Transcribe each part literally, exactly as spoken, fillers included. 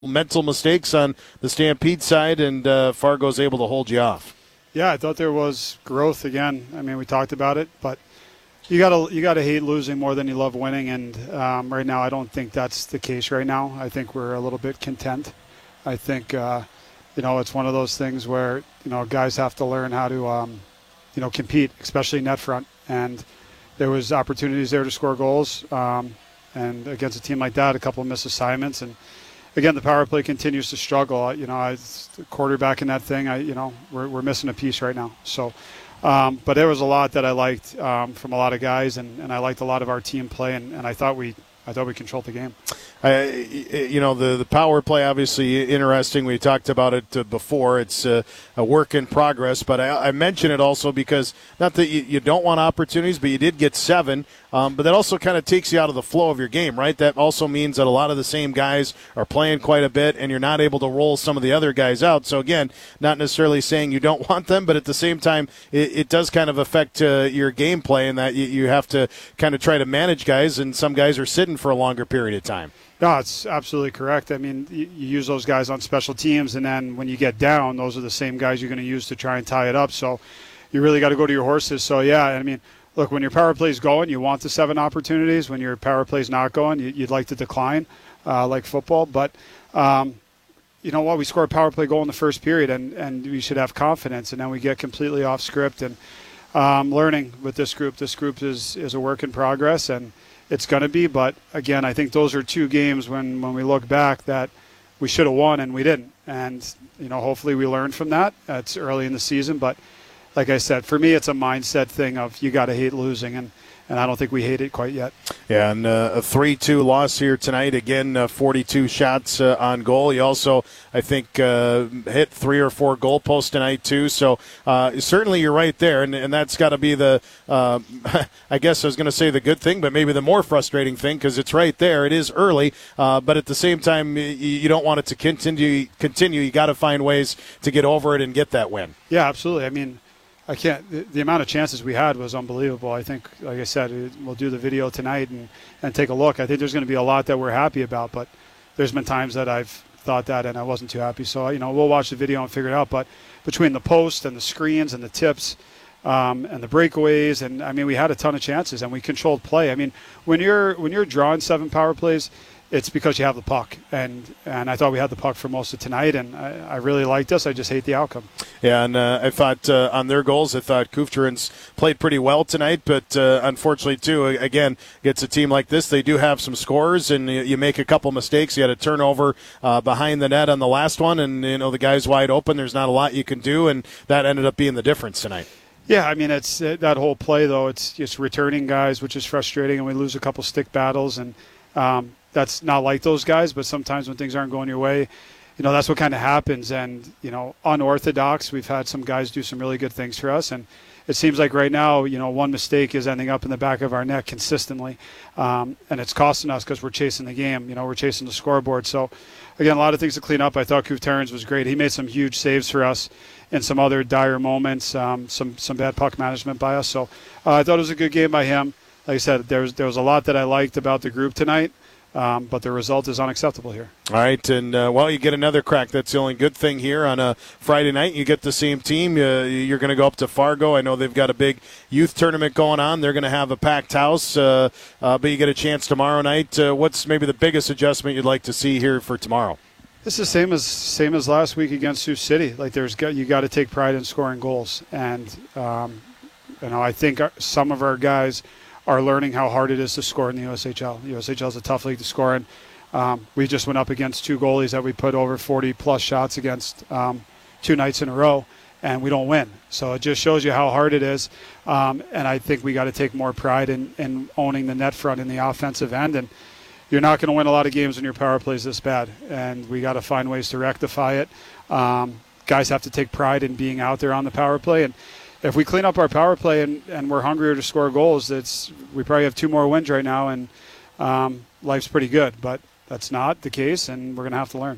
mental mistakes on the Stampede side, and uh, Fargo's able to hold you off. Yeah, I thought there was growth again. I mean, we talked about it, but you gotta you gotta hate losing more than you love winning, and um, right now I don't think that's the case right now. I think we're a little bit content. I think uh, you know it's one of those things where you know guys have to learn how to um, you know compete, especially net front, and there was opportunities there to score goals, um, and against a team like that, a couple of missed assignments, and again, the power play continues to struggle. You know, I, the quarterback in that thing, I, you know, we're, we're missing a piece right now. So, um, but there was a lot that I liked um, from a lot of guys, and, and I liked a lot of our team play, and, and I thought we, I thought we controlled the game. Uh, you know, the, the power play, obviously interesting. We talked about it uh, before. It's uh, a work in progress, but I, I mention it also because not that you, you don't want opportunities, but you did get seven. Um, but that also kind of takes you out of the flow of your game, right? That also means that a lot of the same guys are playing quite a bit, and you're not able to roll some of the other guys out. So, again, not necessarily saying you don't want them, but at the same time, it, it does kind of affect uh, your gameplay in that you, you have to kind of try to manage guys, and some guys are sitting for a longer period of time. No, it's absolutely correct. I mean, you, you use those guys on special teams, and then when you get down, those are the same guys you're going to use to try and tie it up. So you really got to go to your horses. So, yeah, I mean, look, when your power play is going, you want the seven opportunities. When your power play is not going, you, you'd like to decline, uh, like football. But um, you know what? We score a power play goal in the first period, and, and we should have confidence. And then we get completely off script. And um, learning with this group, this group is, is a work in progress, and it's going to be. But, again, I think those are two games when, when we look back that we should have won and we didn't. And, you know, hopefully we learn from that. It's early in the season, but like I said, for me, it's a mindset thing of you got to hate losing, and, and I don't think we hate it quite yet. Yeah, and uh, a three two loss here tonight. Again, uh, forty-two shots uh, on goal. You also, I think, uh, hit three or four goalposts tonight, too. So uh, certainly you're right there, and, and that's got to be the, uh, I guess I was going to say the good thing, but maybe the more frustrating thing, because it's right there. It is early, uh, but at the same time, you, you don't want it to continue. Continue. You got to find ways to get over it and get that win. Yeah, absolutely. I mean, I can't. The, the amount of chances we had was unbelievable. I think, like I said, we'll do the video tonight and, and take a look. I think there's going to be a lot that we're happy about, but there's been times that I've thought that and I wasn't too happy. So, you know, we'll watch the video and figure it out. But between the post and the screens and the tips um, and the breakaways, and I mean, we had a ton of chances and we controlled play. I mean, when you're when you're drawing seven power plays, it's because you have the puck, and and I thought we had the puck for most of tonight, and I, I really liked us. I just hate the outcome. Yeah, and uh, I thought uh, on their goals, I thought Kufturin's played pretty well tonight, but uh, unfortunately, too, again, against a team like this, they do have some scorers, and you, you make a couple mistakes. You had a turnover uh, behind the net on the last one, and you know the guy's wide open. There's not a lot you can do, and that ended up being the difference tonight. Yeah, I mean, it's uh, that whole play, though, it's just returning guys, which is frustrating, and we lose a couple stick battles, and um, that's not like those guys, but sometimes when things aren't going your way, you know, that's what kind of happens. And, you know, unorthodox, we've had some guys do some really good things for us. And it seems like right now, you know, one mistake is ending up in the back of our net consistently. Um, and it's costing us because we're chasing the game. You know, we're chasing the scoreboard. So, again, a lot of things to clean up. I thought Kufturins was great. He made some huge saves for us in some other dire moments, um, some, some bad puck management by us. So uh, I thought it was a good game by him. Like I said, there was, there was a lot that I liked about the group tonight. Um, but the result is unacceptable here. All right, and, uh, well, you get another crack. That's the only good thing here on a Friday night. You get the same team. Uh, you're going to go up to Fargo. I know they've got a big youth tournament going on. They're going to have a packed house, uh, uh, but you get a chance tomorrow night. Uh, what's maybe the biggest adjustment you'd like to see here for tomorrow? It's the same as same as last week against Sioux City. Like, there's you got to take pride in scoring goals. And, um, you know, I think our, some of our guys – are learning how hard it is to score in the U S H L. The U S H L is a tough league to score in. Um, we just went up against two goalies that we put over forty-plus shots against um, two nights in a row, and we don't win. So it just shows you how hard it is. Um, and I think we got to take more pride in, in owning the net front in the offensive end. And you're not going to win a lot of games when your power play is this bad, and we got to find ways to rectify it. Um, guys have to take pride in being out there on the power play, and if we clean up our power play and, and we're hungrier to score goals, it's we probably have two more wins right now, and um, life's pretty good. But that's not the case, and we're going to have to learn.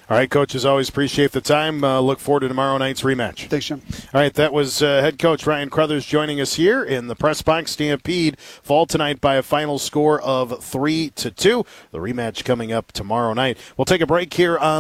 All right, Coach, as always, appreciate the time. Uh, look forward to tomorrow night's rematch. Thanks, Jim. All right, that was uh, head coach Ryan Crothers joining us here in the press box. Stampede fall tonight by a final score of three to two. The rematch coming up tomorrow night. We'll take a break here on